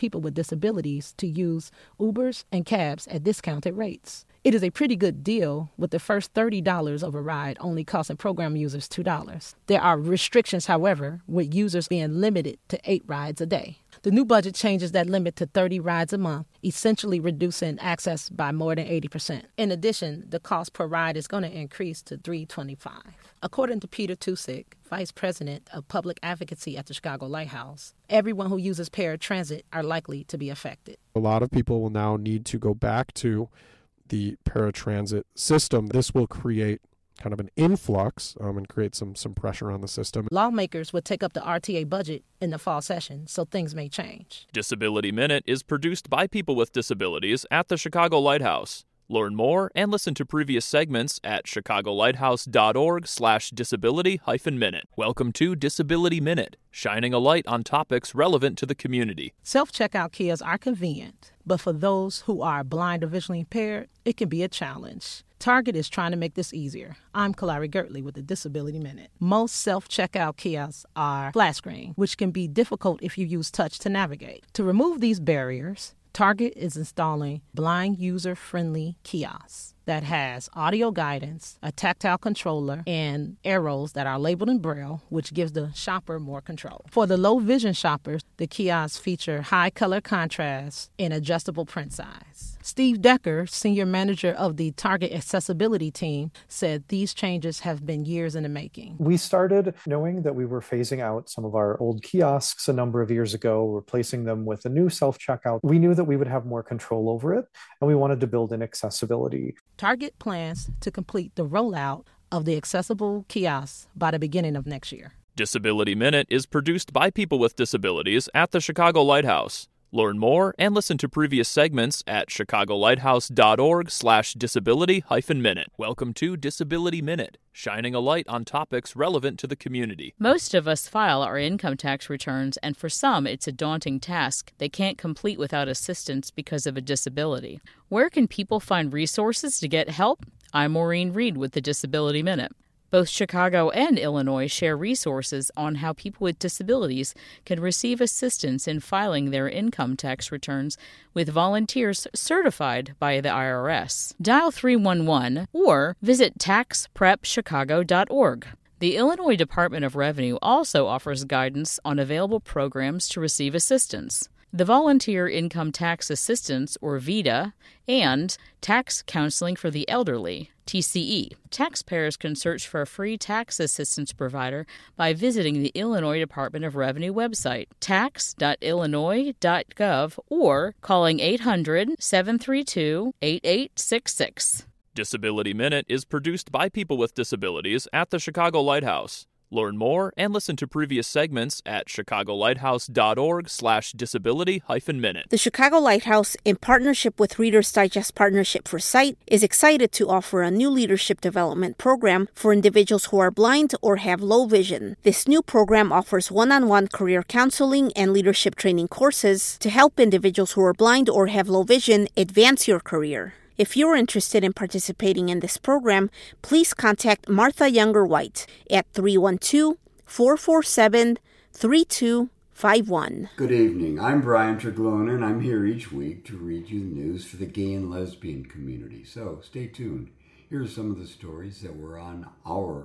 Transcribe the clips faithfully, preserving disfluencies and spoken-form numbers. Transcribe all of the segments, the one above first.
people with disabilities to use Ubers and cabs at discounted rates. It is a pretty good deal, with the first thirty dollars of a ride only costing program users two dollars. There are restrictions, however, with users being limited to eight rides a day. The new budget changes that limit to thirty rides a month, essentially reducing access by more than eighty percent. In addition, the cost per ride is going to increase to three dollars and twenty-five cents. According to Peter Tusick, Vice President of Public Advocacy at the Chicago Lighthouse, everyone who uses paratransit are likely to be affected. A lot of people will now need to go back to the paratransit system. This will create kind of an influx um, and create some some pressure on the system. Lawmakers would take up the R T A budget in the fall session, so things may change. Disability Minute is produced by people with disabilities at the Chicago Lighthouse. Learn more and listen to previous segments at chicagolighthouse.org slash disability hyphen minute. Welcome to Disability Minute, shining a light on topics relevant to the community. Self-checkout kiosks are convenient, but for those who are blind or visually impaired, it can be a challenge. Target is trying to make this easier. I'm Kalari Gertley with the Disability Minute. Most self-checkout kiosks are flat screen, which can be difficult if you use touch to navigate. To remove these barriers, Target is installing blind user-friendly kiosks that has audio guidance, a tactile controller, and arrows that are labeled in Braille, which gives the shopper more control. For the low-vision shoppers, the kiosks feature high color contrast and adjustable print size. Steve Decker, senior manager of the Target accessibility team, said these changes have been years in the making. We started knowing that we were phasing out some of our old kiosks a number of years ago, replacing them with a new self-checkout. We knew that we would have more control over it, and we wanted to build in accessibility. Target plans to complete the rollout of the accessible kiosks by the beginning of next year. Disability Minute is produced by people with disabilities at the Chicago Lighthouse. Learn more and listen to previous segments at chicagolighthouse.org slash disability hyphen minute. Welcome to Disability Minute, shining a light on topics relevant to the community. Most of us file our income tax returns, and for some, it's a daunting task they can't complete without assistance because of a disability. Where can people find resources to get help? I'm Maureen Reed with the Disability Minute. Both Chicago and Illinois share resources on how people with disabilities can receive assistance in filing their income tax returns with volunteers certified by the I R S. Dial three one one or visit tax prep chicago dot org. The Illinois Department of Revenue also offers guidance on available programs to receive assistance. The Volunteer Income Tax Assistance, or VITA, and Tax Counseling for the Elderly, T C E. Taxpayers can search for a free tax assistance provider by visiting the Illinois Department of Revenue website, tax dot illinois dot gov, or calling eight hundred, seven three two, eight eight six six. Disability Minute is produced by people with disabilities at the Chicago Lighthouse. Learn more and listen to previous segments at chicagolighthouse.org slash disability hyphen minute. The Chicago Lighthouse, in partnership with Reader's Digest Partnership for Sight, is excited to offer a new leadership development program for individuals who are blind or have low vision. This new program offers one-on-one career counseling and leadership training courses to help individuals who are blind or have low vision advance your career. If you're interested in participating in this program, please contact Martha Younger White at three one two, four four seven, three two five one. Good evening. I'm Brian Treglona, and I'm here each week to read you the news for the gay and lesbian community. So stay tuned. Here are some of the stories that were on our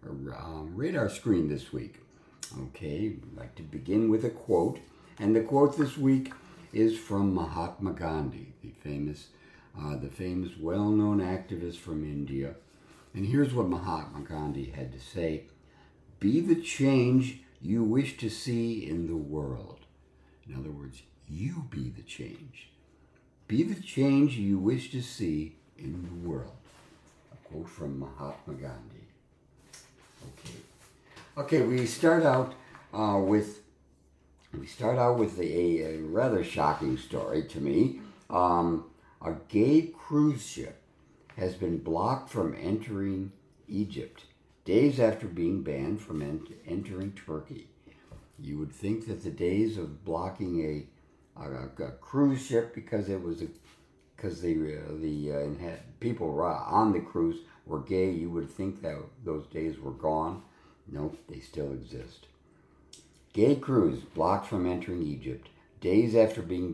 um, radar screen this week. Okay, I'd like to begin with a quote. And the quote this week is from Mahatma Gandhi, the famous Uh, the famous, well-known activist from India. And here's what Mahatma Gandhi had to say. Be the change you wish to see in the world. In other words, you be the change. Be the change you wish to see in the world. A quote from Mahatma Gandhi. Okay. Okay, we start out uh, with we start out with a, a rather shocking story to me. Um, A gay cruise ship has been blocked from entering Egypt days after being banned from ent- entering Turkey. You would think that the days of blocking a, a, a cruise ship because it was because the uh, the uh, people on the cruise were gay, you would think that those days were gone. Nope, they still exist. Gay cruise blocked from entering Egypt days after being